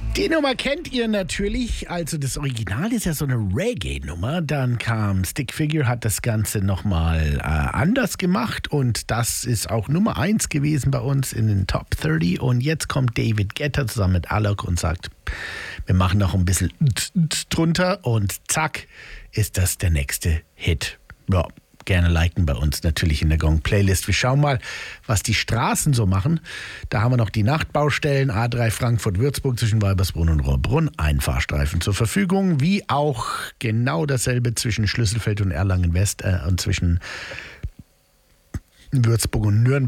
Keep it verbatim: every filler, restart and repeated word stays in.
Die Nummer kennt ihr natürlich, also das Original ist ja so eine Reggae-Nummer, dann kam Stick Figure, hat das Ganze nochmal äh, anders gemacht und das ist auch Nummer eins gewesen bei uns in den Top dreißig und jetzt kommt David Guetta zusammen mit Alok und sagt, wir machen noch ein bisschen drunter und zack, ist das der nächste Hit. Ja. Gerne liken bei uns natürlich in der Gong-Playlist. Wir schauen mal, was die Straßen so machen. Da haben wir noch die Nachtbaustellen A drei Frankfurt-Würzburg zwischen Weibersbrunn und Rohrbrunn. Ein Fahrstreifen zur Verfügung, wie auch genau dasselbe zwischen Schlüsselfeld und Erlangen-West äh, und zwischen Würzburg und Nürnberg.